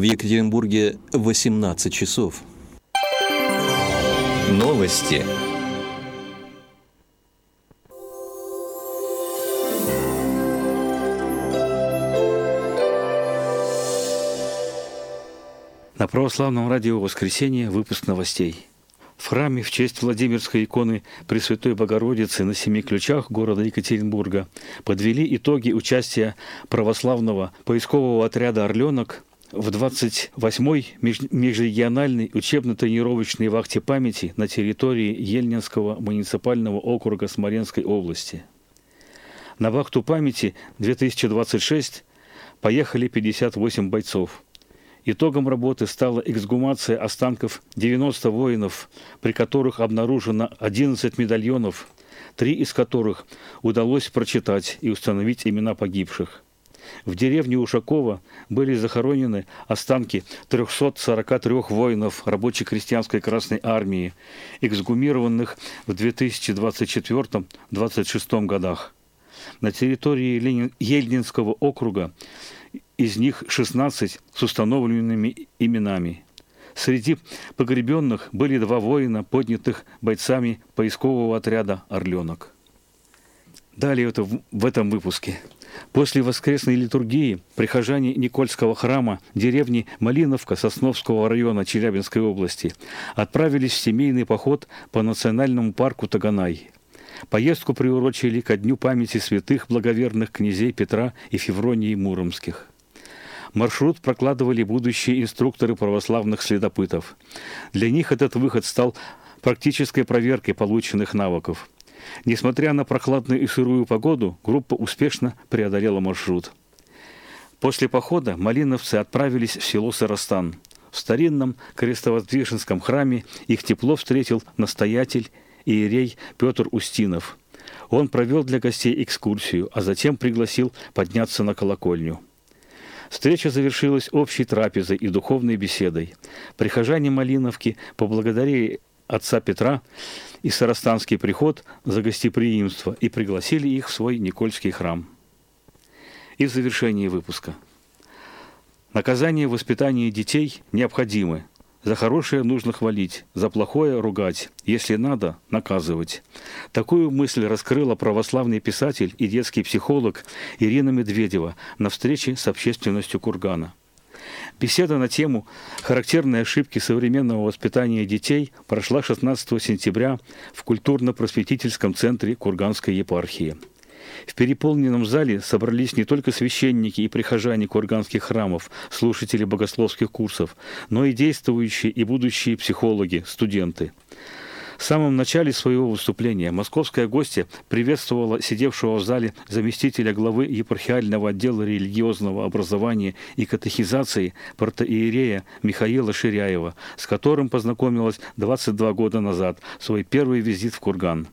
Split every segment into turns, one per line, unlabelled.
В Екатеринбурге 18 часов. Новости.
На православном радио «Воскресенье» выпуск новостей. В храме в честь Владимирской иконы Пресвятой Богородицы на Семи Ключах города Екатеринбурга подвели итоги участия православного поискового отряда «Орленок» в 28-й межрегиональной учебно-тренировочной вахте памяти на территории Ельнинского муниципального округа Смоленской области. На вахту памяти 2026 поехали 58 бойцов. Итогом работы стала эксгумация останков 90 воинов, при которых обнаружено 11 медальонов, 3 из которых удалось прочитать и установить имена погибших. В деревне Ушакова были захоронены останки 343 воинов рабоче-крестьянской Красной Армии, эксгумированных в 2024-2026 годах. На территории Ельнинского округа из них 16 с установленными именами. Среди погребенных были 2 воина, поднятых бойцами поискового отряда «Орленок». Далее в этом выпуске. После воскресной литургии прихожане Никольского храма деревни Малиновка Сосновского района Челябинской области отправились в семейный поход по национальному парку Таганай. Поездку приурочили ко дню памяти святых благоверных князей Петра и Февронии Муромских. Маршрут прокладывали будущие инструкторы православных следопытов. Для них этот выход стал практической проверкой полученных навыков. Несмотря на прохладную и сырую погоду, группа успешно преодолела маршрут. После похода малиновцы отправились в село Сарастан. В старинном крестовоздвиженском храме их тепло встретил настоятель иерей Петр Устинов. Он провел для гостей экскурсию, а затем пригласил подняться на колокольню. Встреча завершилась общей трапезой и духовной беседой. Прихожане Малиновки поблагодарили отца Петра и Сарастанский приход за гостеприимство и пригласили их в свой Никольский храм. И в завершении выпуска. Наказание в воспитании детей необходимы. За хорошее нужно хвалить, за плохое ругать, если надо наказывать. Такую мысль раскрыла православный писатель и детский психолог Ирина Медведева на встрече с общественностью Кургана. Беседа на тему «Характерные ошибки современного воспитания детей» прошла 16 сентября в культурно-просветительском центре Курганской епархии. В переполненном зале собрались не только священники и прихожане курганских храмов, слушатели богословских курсов, но и действующие и будущие психологи, студенты. В самом начале своего выступления московская гостья приветствовала сидевшего в зале заместителя главы епархиального отдела религиозного образования и катехизации протоиерея Михаила Ширяева, с которым познакомилась 22 года назад, в свой первый визит в Курган.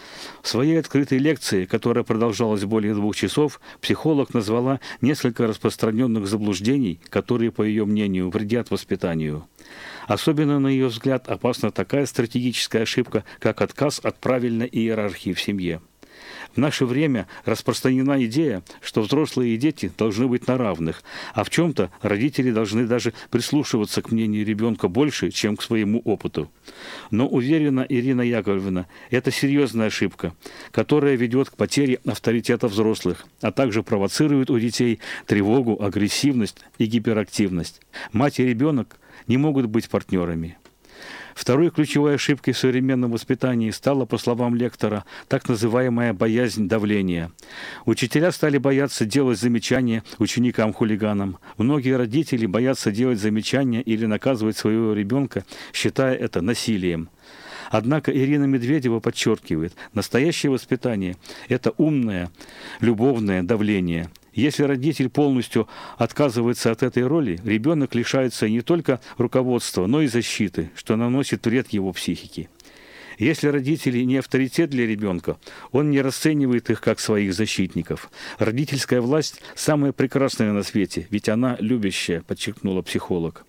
В своей открытой лекции, которая продолжалась более 2 часов, психолог назвала несколько распространенных заблуждений, которые, по ее мнению, вредят воспитанию. Особенно, на ее взгляд, опасна такая стратегическая ошибка, как отказ от правильной иерархии в семье. В наше время распространена идея, что взрослые и дети должны быть на равных, а в чем-то родители должны даже прислушиваться к мнению ребенка больше, чем к своему опыту. Но, уверена Ирина Яковлевна, это серьезная ошибка, которая ведет к потере авторитета взрослых, а также провоцирует у детей тревогу, агрессивность и гиперактивность. Мать и ребенок не могут быть партнерами. Второй ключевой ошибкой в современном воспитании стала, по словам лектора, так называемая боязнь давления. Учителя стали бояться делать замечания ученикам-хулиганам. Многие родители боятся делать замечания или наказывать своего ребенка, считая это насилием. Однако Ирина Медведева подчеркивает, настоящее воспитание – это умное, любовное давление. Если родитель полностью отказывается от этой роли, ребенок лишается не только руководства, но и защиты, что наносит вред его психике. Если родители не авторитет для ребенка, он не расценивает их как своих защитников. Родительская власть – самая прекрасная на свете, ведь она любящая, подчеркнула психолог.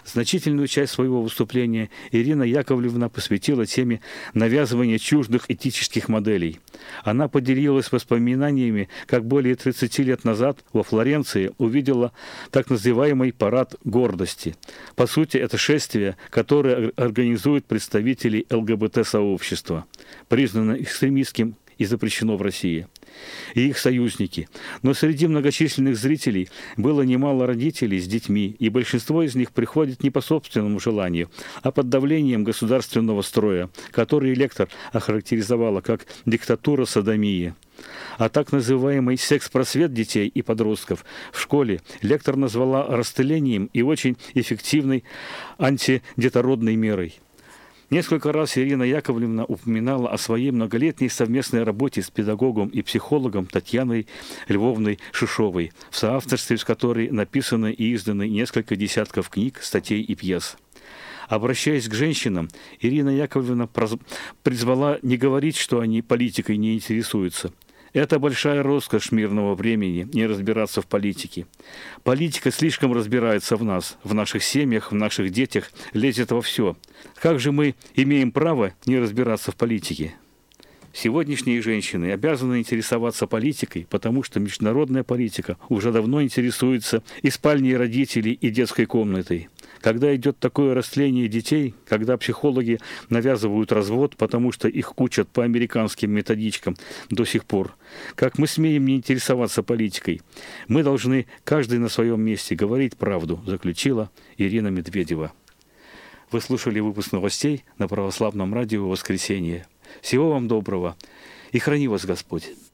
Значительную часть своего выступления Ирина Яковлевна посвятила теме навязывания чуждых этических моделей. Она поделилась воспоминаниями, как более 30 лет назад во Флоренции увидела так называемый «парад гордости». По сути, это шествие, которое организуют представители ЛГБТ-сообщества, признано экстремистским и запрещено в России, и их союзники. Но среди многочисленных зрителей было немало родителей с детьми, и большинство из них приходит не по собственному желанию, а под давлением государственного строя, который лектор охарактеризовала как диктатура содомии. А так называемый секс-просвет детей и подростков в школе лектор назвала растлением и очень эффективной антидетородной мерой. Несколько раз Ирина Яковлевна упоминала о своей многолетней совместной работе с педагогом и психологом Татьяной Львовной Шишовой, в соавторстве с которой написаны и изданы несколько десятков книг, статей и пьес. Обращаясь к женщинам, Ирина Яковлевна призвала не говорить, что они политикой не интересуются. Это большая роскошь мирного времени – не разбираться в политике. Политика слишком разбирается в нас, в наших семьях, в наших детях, лезет во все. Как же мы имеем право не разбираться в политике? Сегодняшние женщины обязаны интересоваться политикой, потому что международная политика уже давно интересуется и спальней родителей, и детской комнатой. Когда идет такое растление детей, когда психологи навязывают развод, потому что их учат по американским методичкам до сих пор, как мы смеем не интересоваться политикой? Мы должны каждый на своем месте говорить правду, заключила Ирина Медведева. Вы слушали выпуск новостей на Православном радио «Воскресенье». Всего вам доброго и храни вас Господь!